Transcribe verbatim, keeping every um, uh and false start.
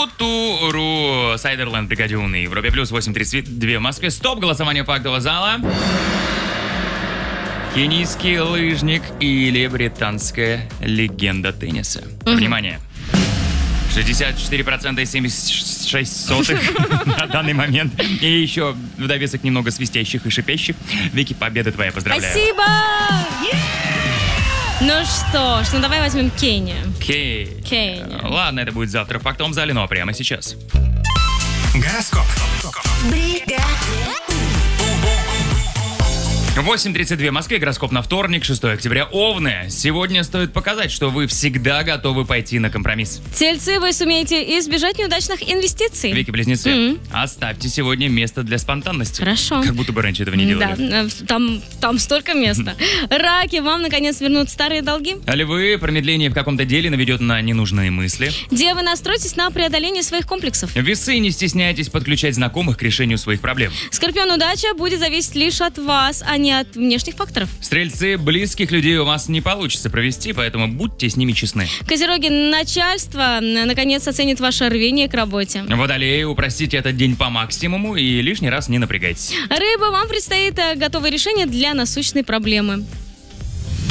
Тутуру. Сайдерленд, Бригадион и Европе Плюс, восемь тридцать два в Москве. Стоп, голосование фактового зала. Кенийский лыжник или британская легенда тенниса? Угу. Внимание. шестьдесят четыре процента и семьдесят шесть сотых на данный момент. И еще в довесок немного свистящих и шипящих. Вики, победа твоя, поздравляю. Спасибо! Ну что ж, ну давай возьмем Кению. Кей. Кения. Ладно, это будет завтра в фактовом зале, но прямо сейчас. Гороскоп. восемь тридцать два в Москве, гороскоп на вторник, шестое октября. Овны. Сегодня стоит показать, что вы всегда готовы пойти на компромисс. Тельцы, вы сумеете избежать неудачных инвестиций. Вики-близнецы, Мгм. оставьте сегодня место для спонтанности. Хорошо. Как будто бы раньше этого не делали. Да, э, там, там столько места. Раки, вам наконец вернут старые долги. А львы, промедление в каком-то деле наведет на ненужные мысли. Девы, настройтесь на преодоление своих комплексов. Весы, не стесняйтесь подключать знакомых к решению своих проблем. Скорпион, удача будет зависеть лишь от вас, а не от внешних факторов. Стрельцы, близких людей у вас не получится провести, поэтому будьте с ними честны. Козероги, начальство э, наконец оценит ваше рвение к работе. Водолеи, упростите этот день по максимуму и лишний раз не напрягайтесь. Рыба, вам предстоит э, готовое решение для насущной проблемы.